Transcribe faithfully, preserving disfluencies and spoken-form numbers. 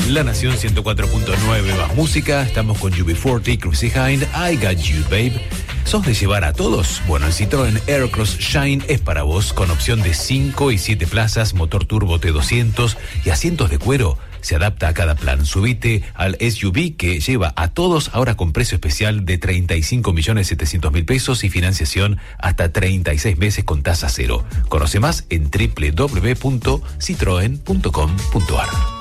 La Nación ciento cuatro punto nueve, más música. Estamos con U B cuarenta, Cruisy Hind, I Got You, Babe. ¿Sos de llevar a todos? Bueno, el Citroën Aircross Shine es para vos, con opción de cinco y siete plazas, motor turbo T doscientos y asientos de cuero. Se adapta a cada plan. Subite al S U V que lleva a todos, ahora con precio especial de treinta y cinco millones setecientos mil pesos y financiación hasta treinta y seis meses con tasa cero. Conoce más en doble u doble u doble u punto citroen punto com punto a r.